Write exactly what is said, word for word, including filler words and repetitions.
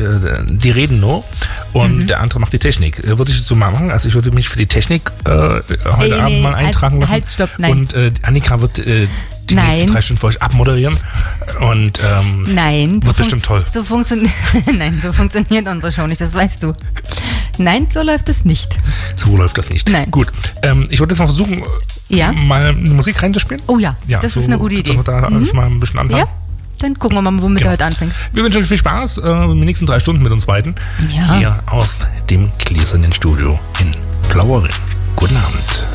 äh, die reden nur und mhm. der andere macht die Technik. Äh, würde ich jetzt so mal machen. Also ich würde mich für die Technik äh, heute hey, Abend nee, mal eintragen halt, lassen. Halt, stopp, nein. Und äh, Annika wird äh, die Nein. nächsten drei Stunden für euch abmoderieren. Und ähm, Nein, wird so bestimmt toll. So funktio- Nein, so funktioniert unsere Show nicht, das weißt du. Nein, so läuft es nicht. So läuft das nicht. Nein. Gut. Ähm, ich wollte jetzt mal versuchen, ja? mal eine Musik reinzuspielen. Oh ja, ja das so, ist eine gute Idee. Dass wir da mhm. mal ein bisschen anfangen. Ja, dann gucken wir mal, womit genau. du heute anfängst. Wir wünschen euch viel Spaß äh, in den nächsten drei Stunden mit uns beiden. Ja. Hier aus dem gläsernen Studio in Plauerin. Guten Abend.